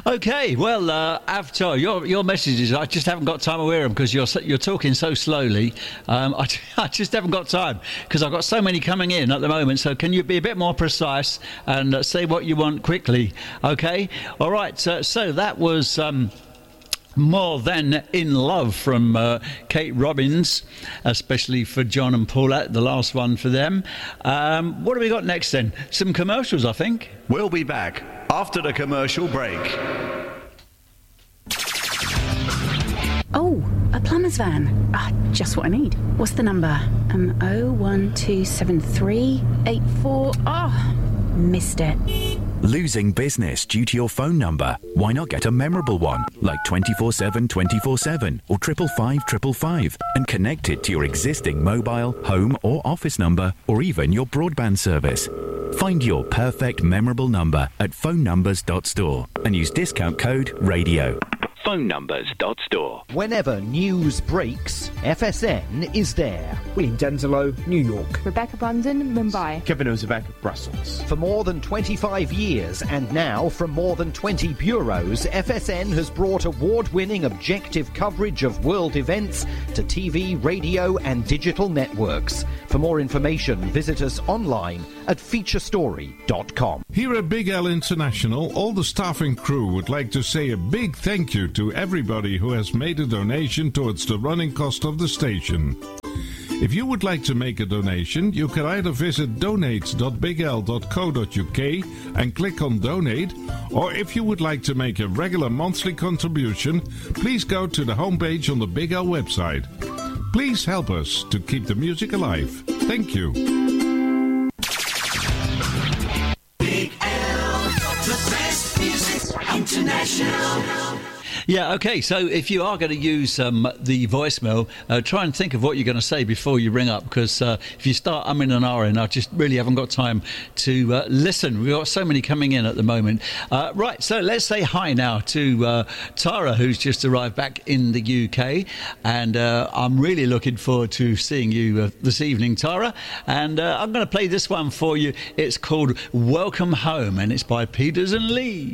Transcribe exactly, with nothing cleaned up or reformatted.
Okay, well, uh, Avatar, your your messages, I just haven't got time to hear them because you're you're talking so slowly. Um, I, I just haven't got time because I've got so many coming in at the moment. So can you be a bit more precise and uh, say what you want quickly? Okay, all right. So, so that was. Um, More Than In Love from uh, Kate Robbins, especially for John and Paulette, the last one for them. Um, what have we got next then? Some commercials, I think. We'll be back after the commercial break. Oh, a plumber's van. Ah, just what I need. What's the number? Um, oh one two seven three eight four. Oh, missed it. Losing business due to your phone number? Why not get a memorable one like twenty-four seven twenty-four seven or triple five triple five and connect it to your existing mobile, home or office number or even your broadband service. Find your perfect memorable number at phone numbers dot store and use discount code RADIO. phone numbers dot store. Whenever news breaks, F S N is there. William Denzelo, New York. Rebecca Brandon, Mumbai. Kevin Ozebek, Brussels. For more than twenty-five years and now from more than twenty bureaus, F S N has brought award-winning objective coverage of world events to T V, radio and digital networks. For more information, visit us online at feature story dot com. Here at Big L International, all the staff and crew would like to say a big thank you to everybody who has made a donation towards the running cost of the station. If you would like to make a donation, you can either visit donate dot big l dot co dot u k and click on donate, or if you would like to make a regular monthly contribution, please go to the homepage on the Big L website. Please help us to keep the music alive. Thank you. Big L, the best music international. Yeah, okay, so if you are going to use um, the voicemail, uh, try and think of what you're going to say before you ring up, because uh, if you start umming and ahhing, I just really haven't got time to uh, listen. We've got so many coming in at the moment. Uh, right, so let's say hi now to uh, Tara, who's just arrived back in the U K, and uh, I'm really looking forward to seeing you uh, this evening, Tara, and uh, I'm going to play this one for you. It's called Welcome Home, and it's by Peters and Lee.